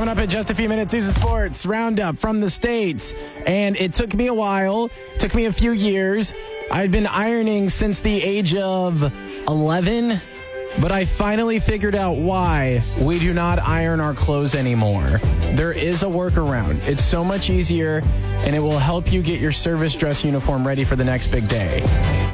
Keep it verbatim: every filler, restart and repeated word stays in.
Coming up in just a few minutes, News and Sports Roundup from the States. And it took me a while. It took me a few years. I've been ironing since the age of eleven, but I finally figured out why we do not iron our clothes anymore. There is a workaround. It's so much easier, and it will help you get your service dress uniform ready for the next big day.